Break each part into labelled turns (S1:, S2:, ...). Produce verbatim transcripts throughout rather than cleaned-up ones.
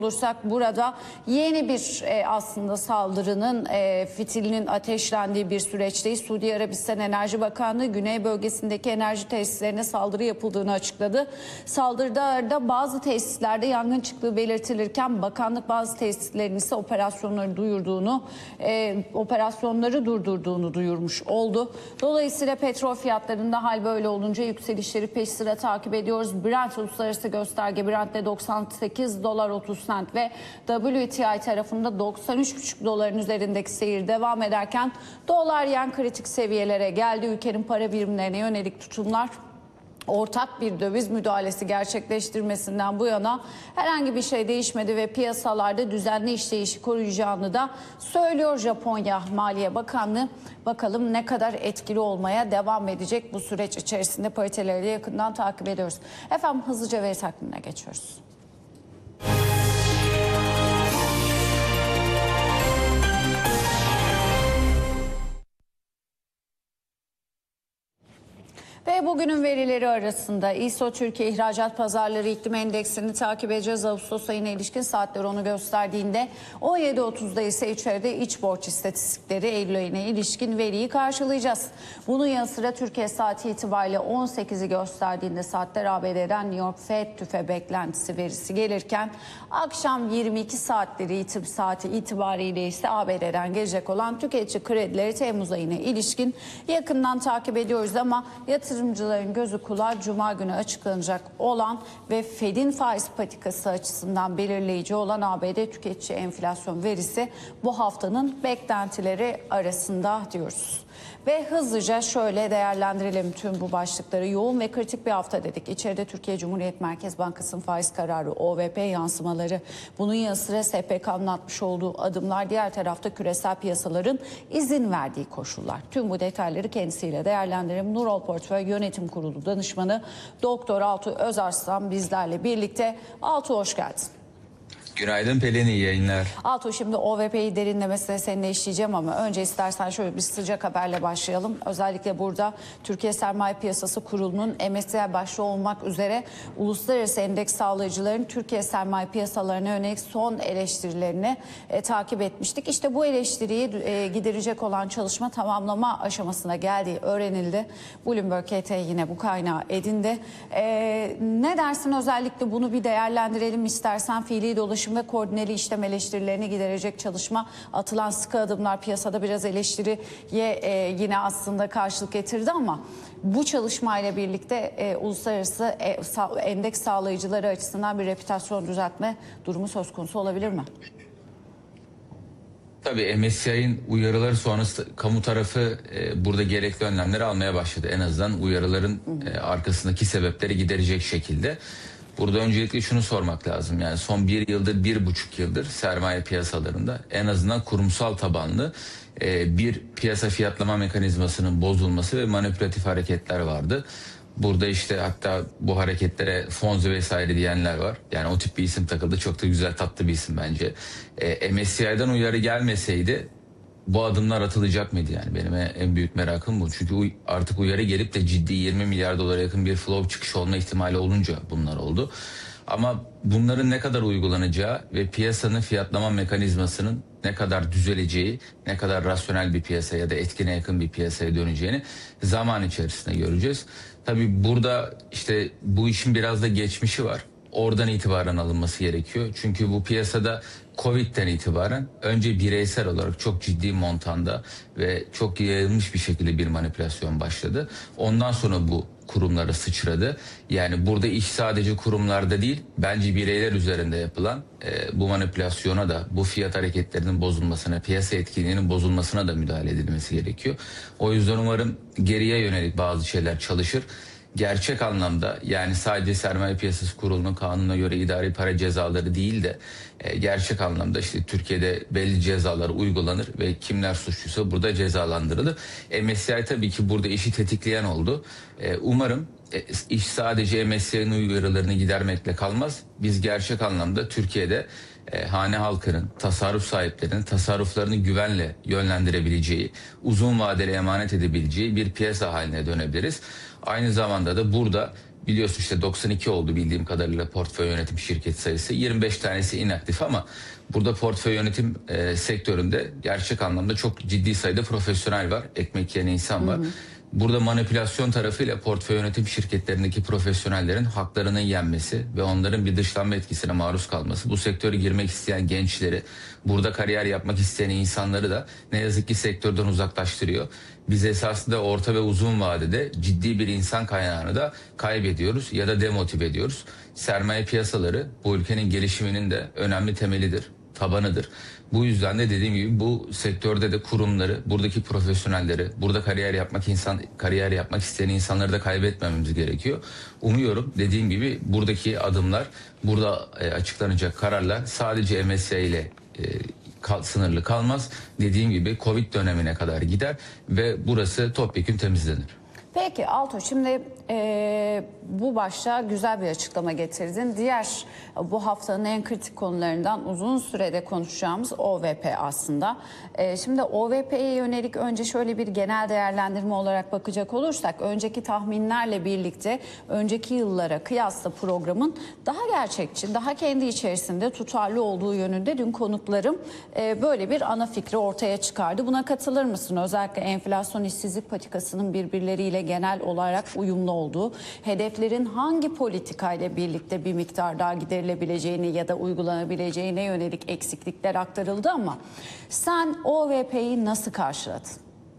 S1: olursak burada yeni bir e, aslında saldırının e, fitilinin ateşlendiği bir süreçteyiz. Suudi Arabistan Enerji Bakanlığı güney bölgesindeki enerji tesislerine saldırı yapıldığını açıkladı. Saldırıda da bazı tesislerde yangın çıktığı belirtilirken bakanlık bazı tesislerin ise operasyonları duyurduğunu, e, operasyonları durdurduğunu duyurmuş oldu. Dolayısıyla petrol fiyatlarında hal böyle olunca yükselişleri peş sıra takip ediyoruz. Brent uluslararası gösterge Brent'te doksan sekiz dolar otuz sent ve W T I tarafında doksan üç buçuk doların üzerindeki seyir devam ederken dolar yen kritik seviyelere geldi. Ülkenin para birimlerine yönelik tutumlar ortak bir döviz müdahalesi gerçekleştirmesinden bu yana herhangi bir şey değişmedi ve piyasalarda düzenli işleyişi koruyacağını da söylüyor Japonya Maliye Bakanlığı. Bakalım ne kadar etkili olmaya devam edecek bu süreç içerisinde, pariteleri de yakından takip ediyoruz. Efendim hızlıca veri takvimine geçiyoruz. Ve bugünün verileri arasında İ S O Türkiye İhracat Pazarları İklim Endeksini takip edeceğiz. Ağustos ayına ilişkin saatler onu gösterdiğinde on yedi otuzda ise içeride iç borç istatistikleri Eylül ayına ilişkin veriyi karşılayacağız. Bunun yanı sıra Türkiye saati itibariyle on sekizi gösterdiğinde saatler A B D'den New York Fed tüfe beklentisi verisi gelirken akşam yirmi iki saatleri itib saati itibariyle ise A B D'den gelecek olan tüketici kredileri Temmuz ayına ilişkin yakından takip ediyoruz ama yatırım Yatırımcıların gözü kulağı Cuma günü açıklanacak olan ve Fed'in faiz patikası açısından belirleyici olan A B D tüketici enflasyon verisi bu haftanın beklentileri arasında diyoruz. Ve hızlıca şöyle değerlendirelim tüm bu başlıkları. Yoğun ve kritik bir hafta dedik. İçeride Türkiye Cumhuriyet Merkez Bankası'nın faiz kararı, O V P yansımaları, bunun yanı sıra S P K'nın atmış olduğu adımlar, diğer tarafta küresel piyasaların izin verdiği koşullar. Tüm bu detayları kendisiyle değerlendirelim. Nurol Portföy Yönetim Kurulu Danışmanı Doktor Altuğ Özarslan bizlerle birlikte. Altuğ hoş geldin.
S2: Günaydın Pelin, iyi yayınlar.
S1: Altuğ, şimdi O V P'yi derinlemesine seninle işleyeceğim ama önce istersen şöyle bir sıcak haberle başlayalım. Özellikle burada Türkiye Sermaye Piyasası Kurulu'nun M S C I başta olmak üzere uluslararası endeks sağlayıcıların Türkiye sermaye piyasalarına yönelik son eleştirilerini e, takip etmiştik. İşte bu eleştiriyi e, giderecek olan çalışma tamamlama aşamasına geldiği öğrenildi. Bloomberg K T yine bu kaynağı edindi. E, ne dersin, özellikle bunu bir değerlendirelim istersen. Fiili dolaşım ve koordineli işlem eleştirilerini giderecek çalışma, atılan sıkı adımlar piyasada biraz eleştiriye e, yine aslında karşılık getirdi ama bu çalışmayla birlikte e, uluslararası e, sa endeks sağlayıcıları açısından bir reputasyon düzeltme durumu söz konusu olabilir mi?
S2: Tabii M S C I'nin uyarıları sonrası kamu tarafı e, burada gerekli önlemleri almaya başladı. En azından uyarıların e, arkasındaki sebepleri giderecek şekilde. Burada öncelikle şunu sormak lazım. Yani son bir yıldır, bir buçuk yıldır sermaye piyasalarında en azından kurumsal tabanlı e, bir piyasa fiyatlama mekanizmasının bozulması ve manipülatif hareketler vardı. Burada işte hatta bu hareketlere Fonzi vesaire diyenler var. Yani o tip bir isim takıldı. Çok da güzel, tatlı bir isim bence. E, M S C I'den uyarı gelmeseydi bu adımlar atılacak mıydı yani? Benim en büyük merakım bu. Çünkü artık uyarı gelip de ciddi yirmi milyar dolara yakın bir flow çıkış olma ihtimali olunca bunlar oldu. Ama bunların ne kadar uygulanacağı ve piyasanın fiyatlama mekanizmasının ne kadar düzeleceği, ne kadar rasyonel bir piyasaya ya da etkine yakın bir piyasaya döneceğini zaman içerisinde göreceğiz. Tabii burada işte bu işin biraz da geçmişi var. Oradan itibaren alınması gerekiyor. Çünkü bu piyasada Covid'den itibaren önce bireysel olarak çok ciddi montanda ve çok yayılmış bir şekilde bir manipülasyon başladı. Ondan sonra bu kurumlara sıçradı. Yani burada iş sadece kurumlarda değil, bence bireyler üzerinde yapılan e, bu manipülasyona da, bu fiyat hareketlerinin bozulmasına, piyasa etkinliğinin bozulmasına da müdahale edilmesi gerekiyor. O yüzden umarım geriye yönelik bazı şeyler çalışır. Gerçek anlamda, yani sadece Sermaye Piyasası Kurulu'nun kanuna göre idari para cezaları değil de e, gerçek anlamda işte Türkiye'de belli cezalar uygulanır ve kimler suçluysa burada cezalandırılır. M S C I tabii ki burada işi tetikleyen oldu. E, umarım e, iş sadece M S C I'nin uyarılarını gidermekle kalmaz. Biz gerçek anlamda Türkiye'de e, hane halkının, tasarruf sahiplerinin tasarruflarını güvenle yönlendirebileceği, uzun vadeli emanet edebileceği bir piyasa haline dönebiliriz. Aynı zamanda da burada biliyorsun işte doksan iki oldu bildiğim kadarıyla portföy yönetim şirket sayısı. yirmi beş tanesi inaktif ama burada portföy yönetim e, sektöründe gerçek anlamda çok ciddi sayıda profesyonel var. Ekmek yiyen insan var. Hı hı. Burada manipülasyon tarafıyla portföy yönetim şirketlerindeki profesyonellerin haklarının yenmesi ve onların bir dışlanma etkisine maruz kalması, bu sektöre girmek isteyen gençleri, burada kariyer yapmak isteyen insanları da ne yazık ki sektörden uzaklaştırıyor. Biz esasında orta ve uzun vadede ciddi bir insan kaynağını da kaybediyoruz ya da demotive ediyoruz. Sermaye piyasaları bu ülkenin gelişiminin de önemli temelidir, tabanıdır. Bu yüzden de dediğim gibi bu sektörde de kurumları, buradaki profesyonelleri, burada kariyer yapmak insan kariyer yapmak isteyen insanları da kaybetmememiz gerekiyor. Umuyorum dediğim gibi buradaki adımlar, burada e, açıklanacak kararlar sadece M S C I ile e, kal, sınırlı kalmaz. Dediğim gibi Covid dönemine kadar gider ve burası topyekün temizlenir.
S1: Peki Altuğ, şimdi e, bu başta güzel bir açıklama getirdin. Diğer bu haftanın en kritik konularından uzun sürede konuşacağımız O V P aslında. E, şimdi O V P'ye yönelik önce şöyle bir genel değerlendirme olarak bakacak olursak, önceki tahminlerle birlikte önceki yıllara kıyasla programın daha gerçekçi, daha kendi içerisinde tutarlı olduğu yönünde dün konuklarım e, böyle bir ana fikri ortaya çıkardı. Buna katılır mısın? Özellikle enflasyon işsizlik patikasının birbirleriyle genel olarak uyumlu olduğu, hedeflerin hangi politikayla birlikte bir miktar daha giderilebileceğini ya da uygulanabileceğine yönelik eksiklikler aktarıldı ama sen O V P'yi nasıl karşıladın?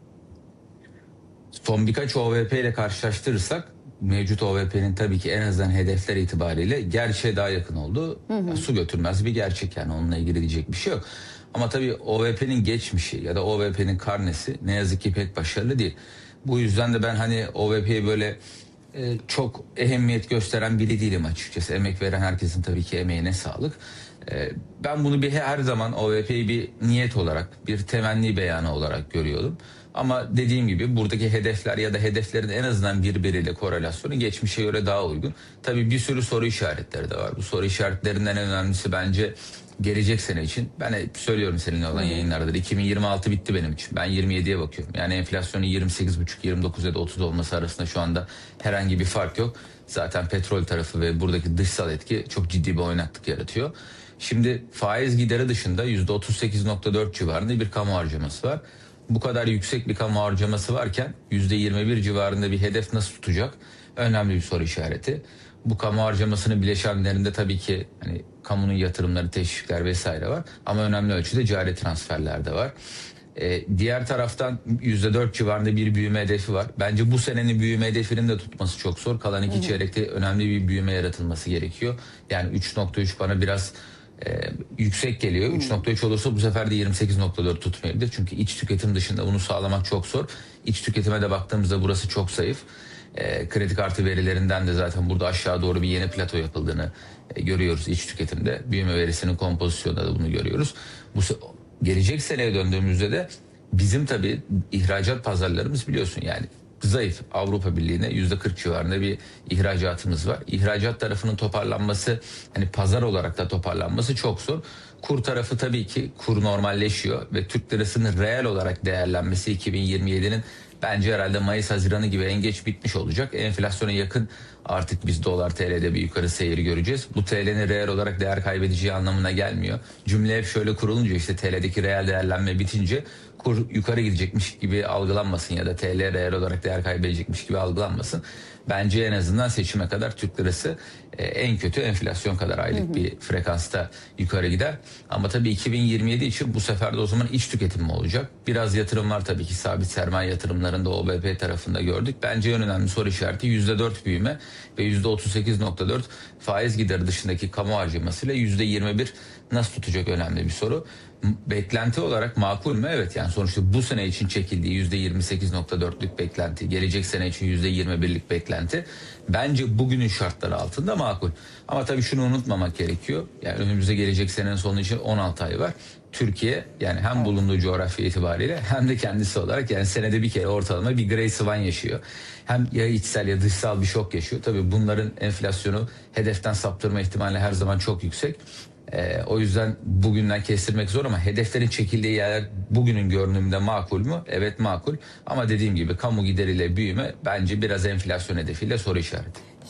S2: Son birkaç O V P ile karşılaştırırsak mevcut O V P'nin tabii ki en azından hedefler itibariyle gerçeğe daha yakın olduğu, hı hı. su götürmez bir gerçek, yani onunla ilgili diyecek bir şey yok. Ama tabii O V P'nin geçmişi ya da O V P'nin karnesi ne yazık ki pek başarılı değil. Bu yüzden de ben hani O V P'ye böyle e, çok ehemmiyet gösteren biri değilim açıkçası. Emek veren herkesin tabii ki emeğine sağlık. E, ben bunu bir her zaman O V P'yi bir niyet olarak, bir temenni beyanı olarak görüyordum. Ama dediğim gibi buradaki hedefler ya da hedeflerin en azından birbiriyle korelasyonu geçmişe göre daha uygun. Tabii bir sürü soru işaretleri de var. Bu soru işaretlerinden en önemlisi bence gelecek sene için. Ben hep söylüyorum seninle olan yayınlarda da iki bin yirmi altı bitti benim için. Ben yirmi yediye bakıyorum. Yani enflasyonun yirmi sekiz buçuk yirmi dokuz ya da otuz olması arasında şu anda herhangi bir fark yok. Zaten petrol tarafı ve buradaki dışsal etki çok ciddi bir oynaklık yaratıyor. Şimdi faiz gideri dışında yüzde otuz sekiz nokta dört civarında bir kamu harcaması var. Bu kadar yüksek bir kamu harcaması varken yüzde yirmi bir civarında bir hedef nasıl tutacak? Önemli bir soru işareti. Bu kamu harcamasının bileşenlerinde tabii ki hani kamunun yatırımları, teşvikler vesaire var. Ama önemli ölçüde cari transferler de var. Ee, diğer taraftan yüzde dört civarında bir büyüme hedefi var. Bence bu senenin büyüme hedefinin de tutması çok zor. Kalan iki çeyrekte önemli bir büyüme yaratılması gerekiyor. Yani üç nokta üç bana biraz e, yüksek geliyor. Hmm. üç nokta üç olursa bu sefer de yirmi sekiz nokta dört tutmayabilir. Çünkü iç tüketim dışında bunu sağlamak çok zor. İç tüketime de baktığımızda burası çok zayıf. E, kredi kartı verilerinden de zaten burada aşağı doğru bir yeni plato yapıldığını e, görüyoruz iç tüketimde. Büyüme verisinin kompozisyonunda da bunu görüyoruz. Bu gelecek seneye döndüğümüzde de bizim tabii ihracat pazarlarımız biliyorsun yani zayıf. Avrupa Birliği'ne yüzde kırk civarında bir ihracatımız var. İhracat tarafının toparlanması, hani pazar olarak da toparlanması çok zor. Kur tarafı tabii ki kur normalleşiyor ve Türk lirasının reel olarak değerlenmesi iki bin yirmi yedinin bence herhalde Mayıs-Haziran'ı gibi en geç bitmiş olacak. Enflasyona yakın artık biz dolar T L'de bir yukarı seyir göreceğiz. Bu T L'nin reel olarak değer kaybedeceği anlamına gelmiyor. Cümle hep şöyle kurulunca işte T L'deki reel değerlenme bitince kur yukarı gidecekmiş gibi algılanmasın ya da T L reel olarak değer kaybedecekmiş gibi algılanmasın. Bence en azından seçime kadar Türk lirası e, en kötü enflasyon kadar aylık hı hı. bir frekansta yukarı gider. Ama tabii iki bin yirmi yedi için bu sefer de o zaman iç tüketim mi olacak? Biraz yatırım var tabii ki, sabit sermaye yatırımlarında O B P tarafında gördük. Bence en önemli soru işareti yüzde dört büyüme ve yüzde otuz sekiz nokta dört faiz gideri dışındaki kamu harcamasıyla yüzde yirmi bir nasıl tutacak, önemli bir soru. Beklenti olarak makul mü? Evet, yani sonuçta bu sene için çekildiği yüzde yirmi sekiz nokta dörtlük beklenti, gelecek sene için yüzde yirmi birlik beklenti bence bugünün şartları altında makul. Ama tabii şunu unutmamak gerekiyor. Yani önümüze gelecek senenin sonu için on altı ay var. Türkiye yani hem bulunduğu coğrafya itibariyle hem de kendisi olarak yani senede bir kere ortalama bir Grey Swan yaşıyor. Hem ya içsel ya dışsal bir şok yaşıyor. Tabii bunların enflasyonu hedeften saptırma ihtimali her zaman çok yüksek. Ee, o yüzden bugünden kestirmek zor ama hedeflerin çekildiği yerler bugünün görünümünde makul mü? Evet, makul. Ama dediğim gibi kamu gideriyle büyüme bence biraz enflasyon hedefiyle soru işareti.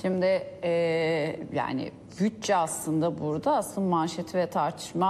S1: Şimdi e, yani bütçe aslında burada asıl manşeti ve tartışma